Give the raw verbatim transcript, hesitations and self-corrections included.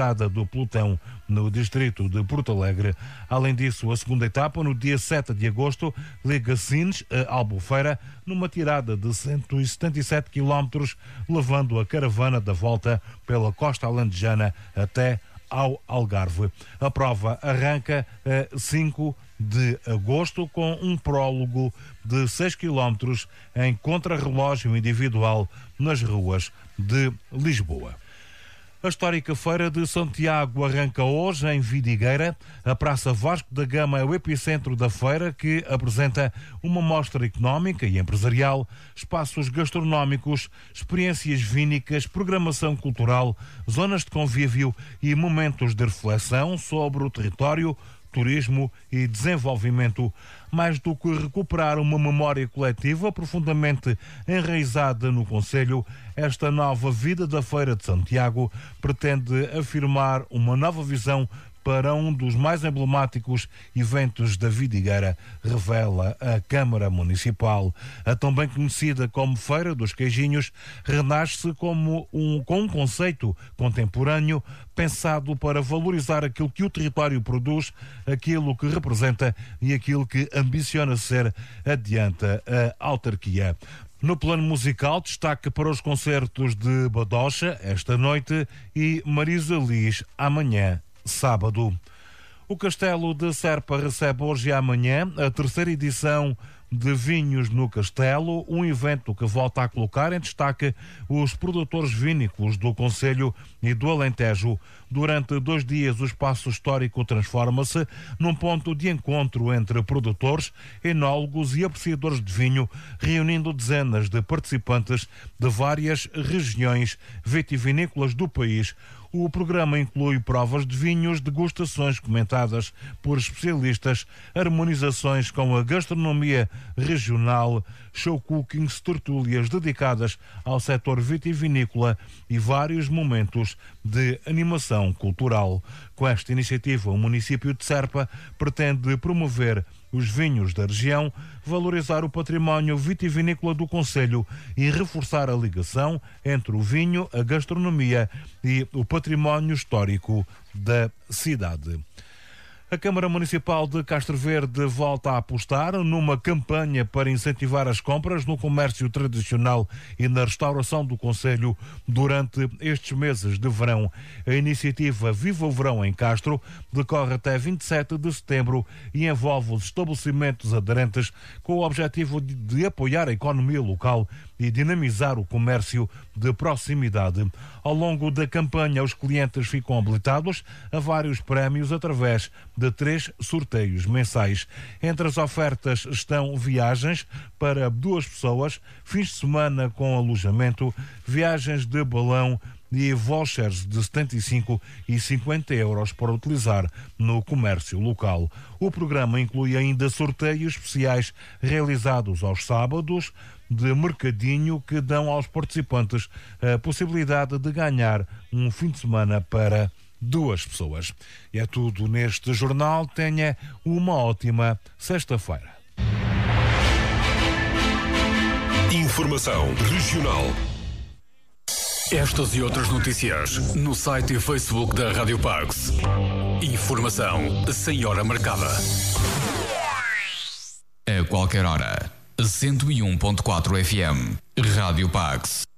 do pelotão no distrito de Porto Alegre. Além disso, a segunda etapa, no dia sete de agosto, liga Sines a Albufeira, numa tirada de cento e setenta e sete quilómetros, levando a caravana da volta pela costa alentejana até ao Algarve. A prova arranca a cinco de agosto com um prólogo de seis quilómetros em contrarrelógio individual nas ruas de Lisboa. A histórica Feira de Santiago arranca hoje em Vidigueira. A Praça Vasco da Gama é o epicentro da feira, que apresenta uma mostra económica e empresarial, espaços gastronómicos, experiências vínicas, programação cultural, zonas de convívio e momentos de reflexão sobre o território, turismo e desenvolvimento. Mais do que recuperar uma memória coletiva profundamente enraizada no concelho, esta nova vida da Feira de Santiago pretende afirmar uma nova visão para um dos mais emblemáticos eventos da Vidigueira, revela a Câmara Municipal. A também conhecida como Feira dos Queijinhos renasce como um, com um conceito contemporâneo pensado para valorizar aquilo que o território produz, aquilo que representa e aquilo que ambiciona ser, adianta a autarquia. No plano musical, destaque para os concertos de Badocha esta noite e Marisa Liz amanhã, sábado. O Castelo de Serpa recebe hoje e amanhã a terceira edição de Vinhos no Castelo, um evento que volta a colocar em destaque os produtores vínicos do concelho e do Alentejo. Durante dois dias, o espaço histórico transforma-se num ponto de encontro entre produtores, enólogos e apreciadores de vinho, reunindo dezenas de participantes de várias regiões vitivinícolas do país. O programa inclui provas de vinhos, degustações comentadas por especialistas, harmonizações com a gastronomia regional, show cookings, tertúlias dedicadas ao setor vitivinícola e vários momentos de animação cultural. Com esta iniciativa, o município de Serpa pretende promover os vinhos da região, valorizar o património vitivinícola do concelho e reforçar a ligação entre o vinho, a gastronomia e o património histórico da cidade. A Câmara Municipal de Castro Verde volta a apostar numa campanha para incentivar as compras no comércio tradicional e na restauração do concelho durante estes meses de verão. A iniciativa Viva o Verão em Castro decorre até vinte e sete de setembro e envolve os estabelecimentos aderentes com o objetivo de, de apoiar a economia local e dinamizar o comércio de proximidade. Ao longo da campanha, os clientes ficam habilitados a vários prémios através de três sorteios mensais. Entre as ofertas estão viagens para duas pessoas, fins de semana com alojamento, viagens de balão e vouchers de setenta e cinco e cinquenta euros para utilizar no comércio local. O programa inclui ainda sorteios especiais realizados aos sábados de mercadinho que dão aos participantes a possibilidade de ganhar um fim de semana para duas pessoas. E é tudo neste jornal. Tenha uma ótima sexta-feira. Informação regional. Estas e outras notícias no site e Facebook da Rádio Parks. Informação sem hora marcada. A qualquer hora. cento e um ponto quatro F M. Rádio Parks.